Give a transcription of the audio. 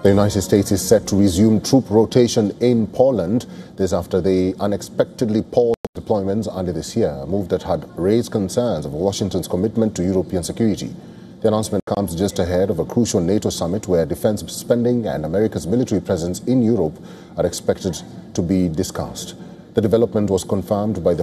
The United States is set to resume troop rotation in Poland. This after they unexpectedly paused deployments earlier this year, a move that had raised concerns of Washington's commitment to European security. The announcement comes just ahead of a crucial NATO summit where defense spending and America's military presence in Europe are expected to be discussed. The development was confirmed by the